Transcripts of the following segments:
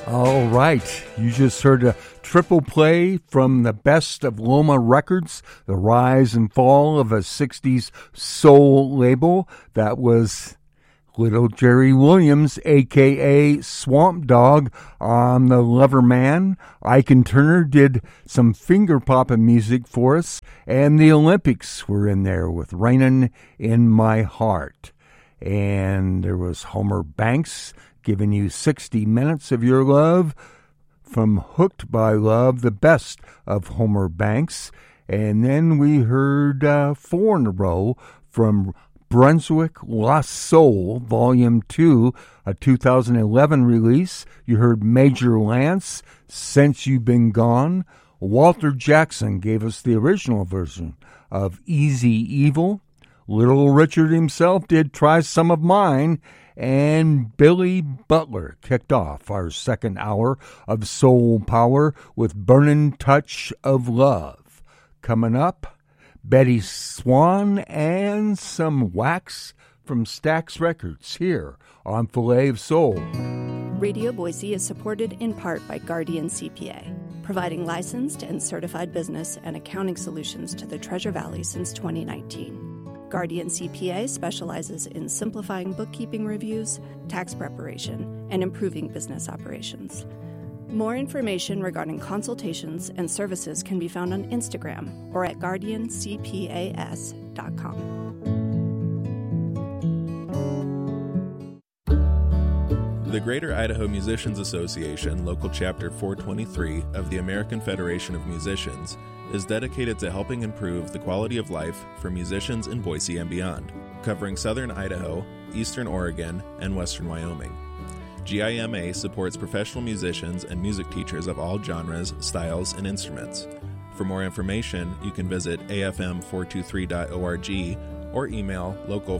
All right, you just heard a triple play from the best of Loma Records, the rise and fall of a 60s soul label. That was Little Jerry Williams, a.k.a. Swamp Dogg, on the Loverman. Ike and Turner did some finger-popping music for us, and the Olympics were in there with Rainin' in My Heart. And there was Homer Banks giving you 60 Minutes of Your Love from Hooked by Love, the best of Homer Banks. And then we heard 4 in a row from Brunswick Lost Soul, Volume 2, a 2011 release. You heard Major Lance, Since You've Been Gone. Walter Jackson gave us the original version of Easy Evil. Little Richard himself did Try Some of Mine. And Billy Butler kicked off our second hour of Soul Power with Burning Touch of Love. Coming up, Betty Swan and some wax from Stax Records here on Filet of Soul. Radio Boise is supported in part by Guardian CPA, providing licensed and certified business and accounting solutions to the Treasure Valley since 2019. Guardian CPA specializes in simplifying bookkeeping reviews, tax preparation, and improving business operations. More information regarding consultations and services can be found on Instagram or at guardiancpas.com. The Greater Idaho Musicians Association, Local Chapter 423 of the American Federation of Musicians, is dedicated to helping improve the quality of life for musicians in Boise and beyond, covering southern Idaho, eastern Oregon, and western Wyoming. GIMA supports professional musicians and music teachers of all genres, styles, and instruments. For more information, you can visit afm423.org or email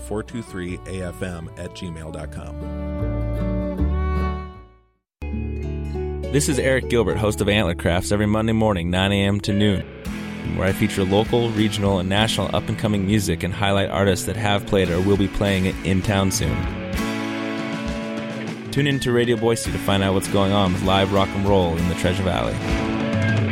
local423afm@gmail.com. This is Eric Gilbert, host of Antler Crafts, every Monday morning, 9 a.m. to noon, where I feature local, regional, and national up-and-coming music and highlight artists that have played or will be playing in town soon. Tune in to Radio Boise to find out what's going on with live rock and roll in the Treasure Valley.